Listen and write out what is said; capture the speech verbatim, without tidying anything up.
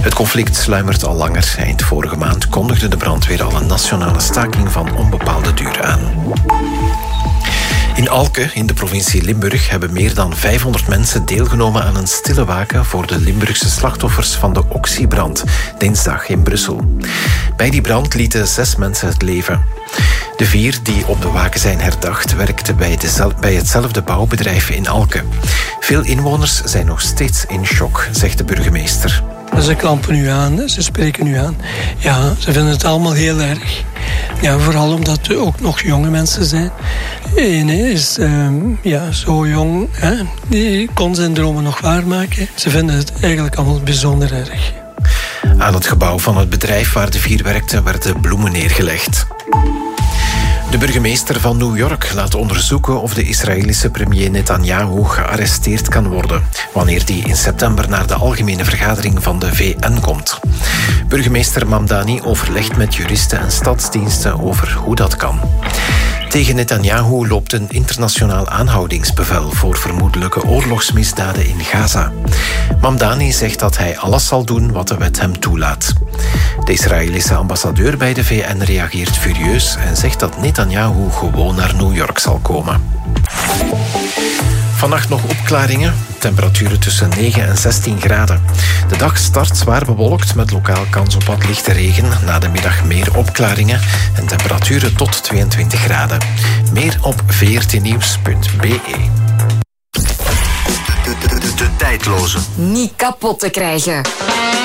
Het conflict sluimert al langer. Eind vorige maand kondigde de brandweer al een nationale staking van onbepaalde duur aan. In Alke, in de provincie Limburg, hebben meer dan vijfhonderd mensen deelgenomen aan een stille waken voor de Limburgse slachtoffers van de Oxy-brand, dinsdag in Brussel. Bij die brand lieten zes mensen het leven. De vier die op de waken zijn herdacht, werkten bij, de, bij hetzelfde bouwbedrijf in Alke. Veel inwoners zijn nog steeds in shock, zegt de burgemeester. Ze klampen nu aan, ze spreken nu aan. Ja, ze vinden het allemaal heel erg. Ja, vooral omdat er ook nog jonge mensen zijn. Eén is um, ja, zo jong, hè, die kon zijn dromen nog waarmaken. Ze vinden het eigenlijk allemaal bijzonder erg. Aan het gebouw van het bedrijf waar de vier werkten werden bloemen neergelegd. De burgemeester van New York laat onderzoeken of de Israëlische premier Netanyahu gearresteerd kan worden, wanneer die in september naar de algemene vergadering van de V N komt. Burgemeester Mamdani overlegt met juristen en stadsdiensten over hoe dat kan. Tegen Netanyahu loopt een internationaal aanhoudingsbevel voor vermoedelijke oorlogsmisdaden in Gaza. Mamdani zegt dat hij alles zal doen wat de wet hem toelaat. De Israëlische ambassadeur bij de V N reageert furieus en zegt dat Netanyahu gewoon naar New York zal komen. Vannacht nog opklaringen, temperaturen tussen negen en zestien graden. De dag start zwaar bewolkt met lokaal kans op wat lichte regen. Na de middag meer opklaringen en temperaturen tot tweeëntwintig graden. Meer op v r t nieuws punt b e. De, de, de, de tijdloze. Niet kapot te krijgen.